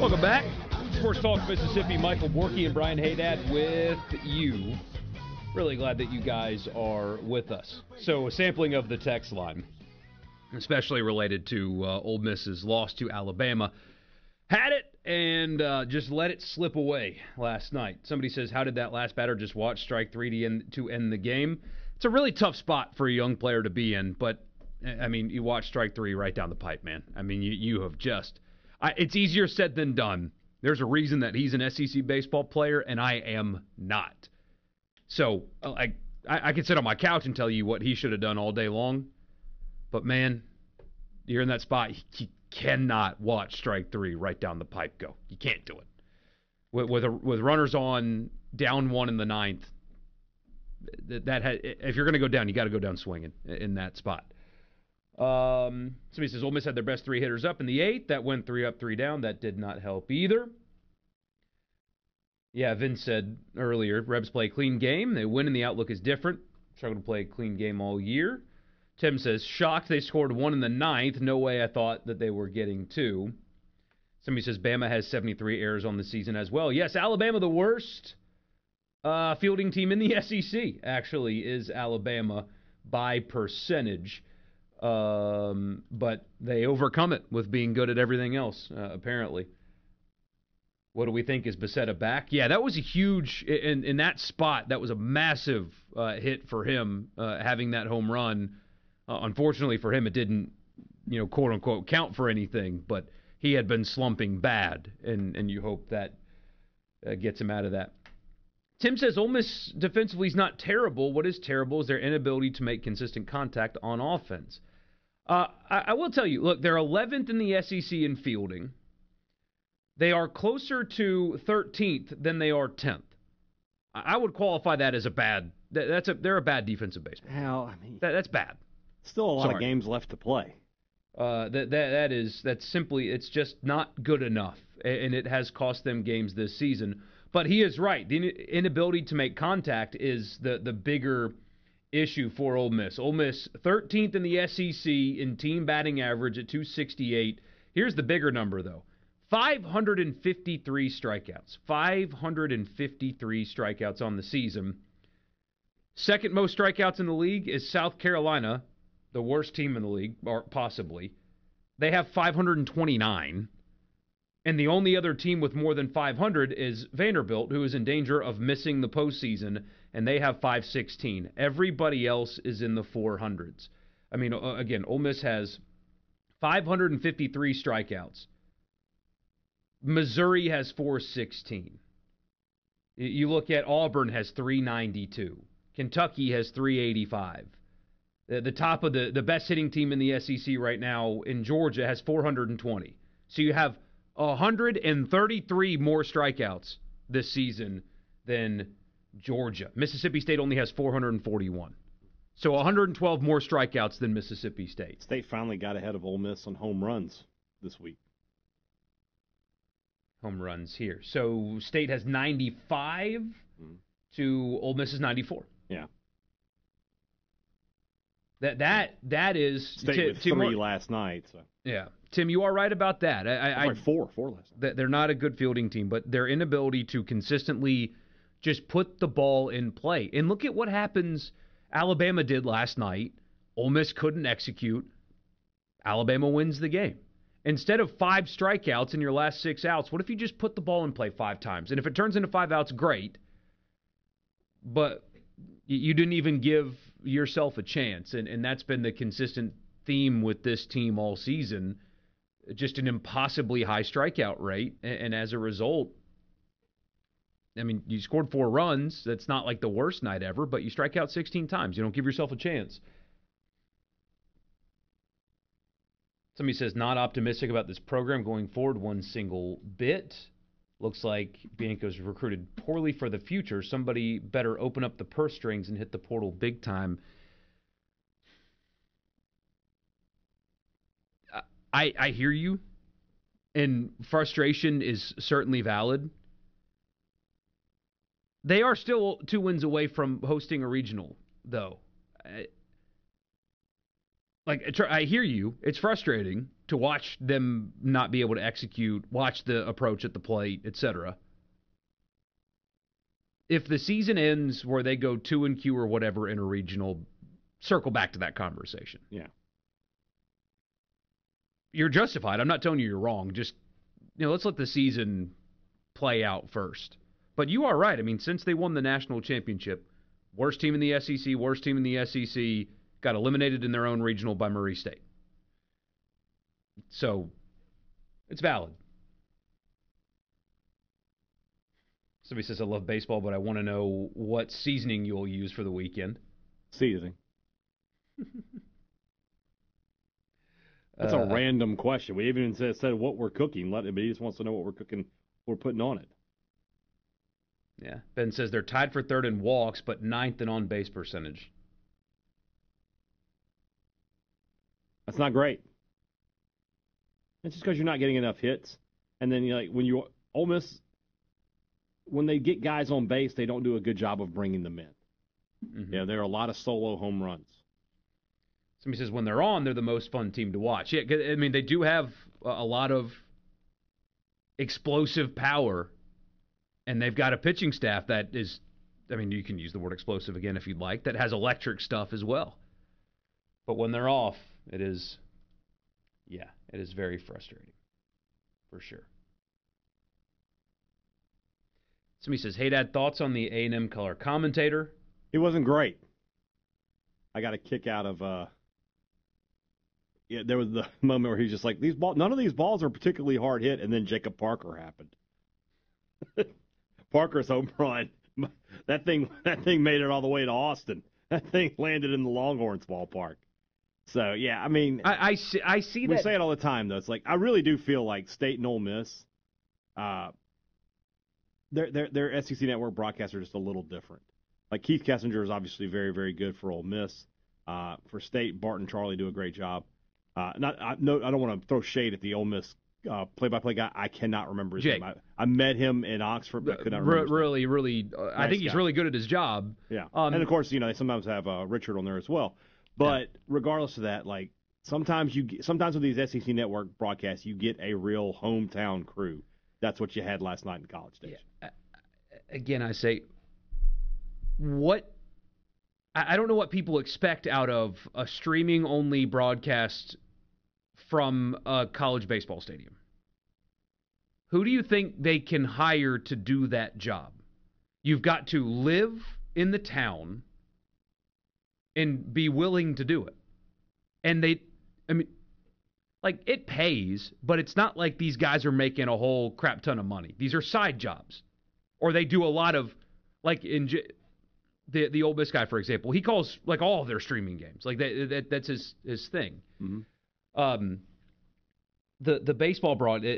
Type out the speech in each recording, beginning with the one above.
Welcome back. Sports Talk Mississippi. Michael Borky and Brian Haydad with you. Really glad that you guys are with us. So, a sampling of the text line, especially related to Ole Miss's loss to Alabama. Had it and just let it slip away last night. Somebody says, how did that last batter just watch strike three to end the game? It's a really tough spot for a young player to be in, but, I mean, you watch strike three right down the pipe, man. I mean, you have just... it's easier said than done. There's a reason that he's an SEC baseball player, and I am not. So, I can sit on my couch and tell you what he should have done all day long, but, man, you're in that spot. You cannot watch strike three right down the pipe go. You can't do it. With runners on, down one in the ninth, if you're going to go down, you got to go down swinging in that spot. Somebody says Ole Miss had their best three hitters up in the eighth. That went 3 up, 3 down. That did not help either. Yeah, Vince said earlier, Rebs play a clean game. They win and the outlook is different. Struggled to play a clean game all year. Tim says, shocked they scored 1 in the ninth. No way I thought that they were getting 2. Somebody says Bama has 73 errors on the season as well. Yes, Alabama, the worst fielding team in the SEC, actually, is Alabama by percentage. But they overcome it with being good at everything else, apparently. What do we think? Is Becerra back? Yeah, that was a huge, in that spot, that was a massive hit for him, having that home run. Unfortunately for him, it didn't, quote unquote, count for anything, but he had been slumping bad, and you hope that gets him out of that. Tim says Ole Miss defensively is not terrible. What is terrible is their inability to make consistent contact on offense. I will tell you, look, they're 11th in the SEC in fielding. They are closer to 13th than they are 10th. I would qualify that as a bad. They're a bad defensive baseball. Hell, I mean, that's bad. Still a lot of games left to play. That's simply, it's just not good enough, and it has cost them games this season. But he is right. The inability to make contact is the bigger issue for Ole Miss. Ole Miss 13th in the SEC in team batting average at .268. Here's the bigger number, though. 553 strikeouts. 553 strikeouts on the season. Second most strikeouts in the league is South Carolina, the worst team in the league, or possibly. They have 529. And the only other team with more than 500 is Vanderbilt, who is in danger of missing the postseason, and they have 516. Everybody else is in the 400s. I mean, again, Ole Miss has 553 strikeouts. Missouri has 416. You look at Auburn has 392. Kentucky has 385. The top of the best hitting team in the SEC right now in Georgia has 420. So you have 133 more strikeouts this season than Georgia. Mississippi State only has 441. So 112 more strikeouts than Mississippi State. State finally got ahead of Ole Miss on home runs this week. Home runs here. So State has 95 to Ole Miss is 94. Yeah. That is State with 3 last night. So. Yeah. Tim, you are right about that. Four last night. They're not a good fielding team, but their inability to consistently just put the ball in play. And look at what happens. Alabama did last night. Ole Miss couldn't execute. Alabama wins the game. Instead of 5 strikeouts in your last 6 outs, what if you just put the ball in play 5 times? And if it turns into 5 outs, great. But you didn't even give yourself a chance. And that's been the consistent theme with this team all season. Just an impossibly high strikeout rate. And as a result, I mean, you scored 4 runs. That's not like the worst night ever, but you strike out 16 times. You don't give yourself a chance. Somebody says, not optimistic about this program going forward one single bit. Looks like Bianco's recruited poorly for the future. Somebody better open up the purse strings and hit the portal big time. I hear you, and frustration is certainly valid. They are still 2 wins away from hosting a regional, though. I hear you. It's frustrating to watch them not be able to execute, watch the approach at the plate, etc. If the season ends where they go 2-Q or whatever in a regional, circle back to that conversation. Yeah. You're justified. I'm not telling you you're wrong. Just, let's let the season play out first. But you are right. I mean, since they won the national championship, worst team in the SEC, got eliminated in their own regional by Murray State. So, it's valid. Somebody says, I love baseball, but I want to know what seasoning you'll use for the weekend. Seasoning. That's a random question. We even said what we're cooking. But he just wants to know what we're cooking, we're putting on it. Yeah. Ben says they're tied for third in walks, but ninth in on-base percentage. That's not great. It's just because you're not getting enough hits. And then, Ole Miss, when they get guys on base, they don't do a good job of bringing them in. Mm-hmm. Yeah, there are a lot of solo home runs. Somebody says when they're on, they're the most fun team to watch. Yeah, I mean, they do have a lot of explosive power, and they've got a pitching staff that is, I mean, you can use the word explosive again if you'd like, that has electric stuff as well. But when they're off, it is very frustrating, for sure. Somebody says, hey, Dad, thoughts on the A&M color commentator? It wasn't great. I got a kick out of there was the moment where he was just like, none of these balls are particularly hard hit, and then Jacob Parker happened. Parker's home run. That thing made it all the way to Austin. That thing landed in the Longhorns ballpark. So, yeah, I mean, I see we that. We say it all the time, though. It's like, I really do feel like State and Ole Miss, their SEC network broadcasts are just a little different. Like Keith Kessinger is obviously very, very good for Ole Miss. For State, Bart and Charlie do a great job. I don't want to throw shade at the Ole Miss play-by-play guy. I cannot remember his name. I met him in Oxford, but could not remember. Really, nice I think he's guy. Really good at his job. Yeah, and of course, they sometimes have Richard on there as well. But regardless of that, like sometimes with these SEC network broadcasts, you get a real hometown crew. That's what you had last night in College Station. Yeah. Again, I say, I don't know what people expect out of a streaming-only broadcast from a college baseball stadium. Who do you think they can hire to do that job? You've got to live in the town and be willing to do it. And it pays, but it's not like these guys are making a whole crap ton of money. These are side jobs. Or they do a lot of, like in the Ole Miss guy, for example, he calls like all of their streaming games. Like that's his thing. Mm-hmm. The baseball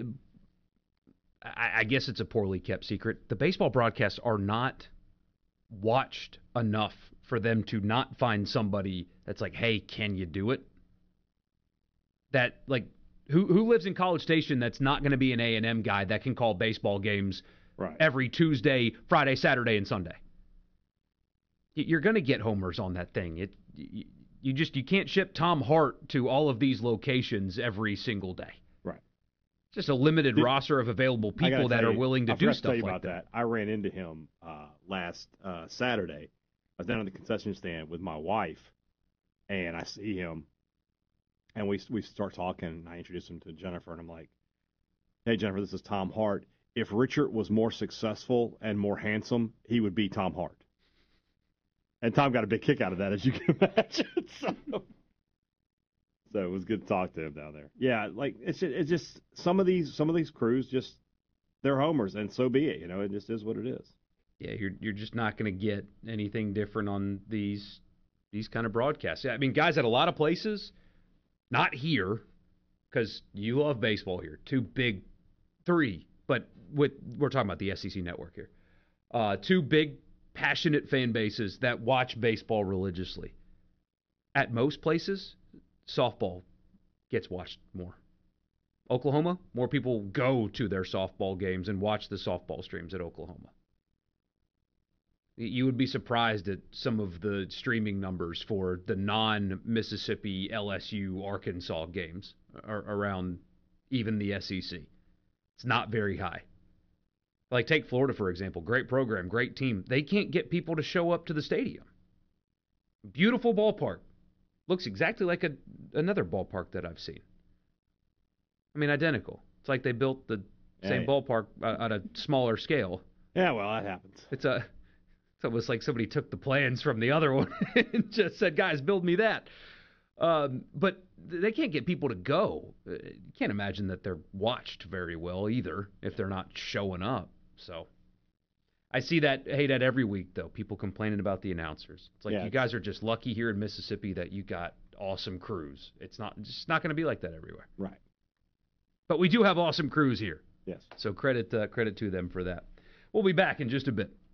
I guess it's a poorly kept secret. The baseball broadcasts are not watched enough for them to not find somebody that's like, hey, can you do it? That like who lives in College Station that's not going to be an A&M guy that can call baseball games every Tuesday, Friday, Saturday, and Sunday. You're going to get homers on that thing. You can't ship Tom Hart to all of these locations every single day. Right. Just a limited roster of available people that are willing to do stuff like that. I ran into him last Saturday. I was down at the concession stand with my wife, and I see him, and we start talking, and I introduce him to Jennifer, and I'm like, hey, Jennifer, this is Tom Hart. If Richard was more successful and more handsome, he would be Tom Hart. And Tom got a big kick out of that, as you can imagine. So it was good to talk to him down there. Yeah, like it's just some of these crews just they're homers, and so be it. It just is what it is. Yeah, you're just not going to get anything different on these kind of broadcasts. Yeah, I mean, guys at a lot of places, not here, because you love baseball here. Three, but we're talking about the SEC network here. Two big, passionate fan bases that watch baseball religiously. At most places, softball gets watched more. Oklahoma, more people go to their softball games and watch the softball streams at Oklahoma. You would be surprised at some of the streaming numbers for the non-Mississippi, LSU, Arkansas games around even the SEC. It's not very high. Like, take Florida, for example. Great program, great team. They can't get people to show up to the stadium. Beautiful ballpark. Looks exactly like another ballpark that I've seen. I mean, identical. It's like they built the same ballpark at a smaller scale. Yeah, well, that happens. It's almost like somebody took the plans from the other one and just said, guys, build me that. But they can't get people to go. You can't imagine that they're watched very well either if they're not showing up. So I see that hate that every week, though. People complaining about the announcers. It's like, you guys are just lucky here in Mississippi that you got awesome crews. It's not going to be like that everywhere. Right. But we do have awesome crews here. Yes. So credit to them for that. We'll be back in just a bit.